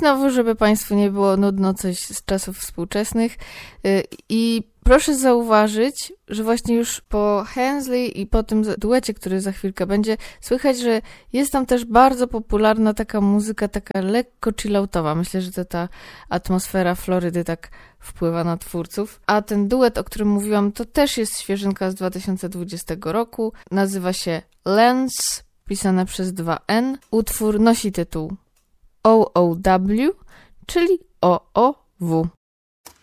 znowu, żeby Państwu nie było nudno, coś z czasów współczesnych. I proszę zauważyć, że właśnie już po Hensley i po tym duecie, który za chwilkę będzie, słychać, że jest tam też bardzo popularna taka muzyka, taka lekko chilloutowa. Myślę, że to ta atmosfera Florydy tak wpływa na twórców. A ten duet, o którym mówiłam, to też jest świeżynka z 2020 roku. Nazywa się Lens, pisane przez 2 N. Utwór nosi tytuł OOW, czyli OOW.